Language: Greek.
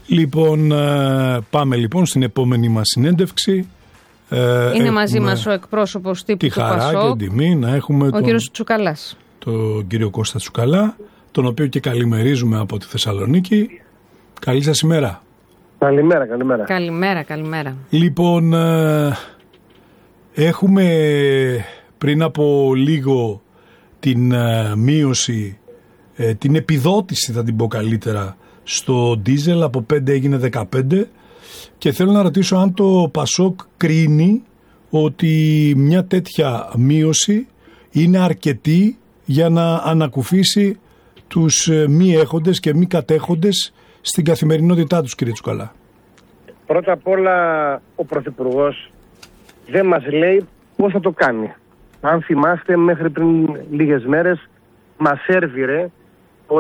Λοιπόν, πάμε λοιπόν στην επόμενη μας συνέντευξη. Είναι μαζί μας ο εκπρόσωπος τύπου του Πασόκ. Τη χαρά και τιμή να έχουμε κύριος Τσουκαλάς. τον κύριο Κώστα Τσουκαλά, τον οποίο και καλημερίζουμε από τη Θεσσαλονίκη. Καλή σας ημέρα. Καλημέρα. Λοιπόν, έχουμε πριν από λίγο την μείωση, την επιδότηση θα την πω καλύτερα, στο ντίζελ από 5 έγινε 15 και θέλω να ρωτήσω αν το Πασόκ κρίνει ότι μια τέτοια μείωση είναι αρκετή για να ανακουφίσει τους μη έχοντες και μη κατέχοντες στην καθημερινότητά τους, κύριε Τσουκαλά. Πρώτα απ' όλα ο Πρωθυπουργός δεν μας λέει πώς θα το κάνει. Αν θυμάστε, μέχρι πριν λίγες μέρες μας έρβηρε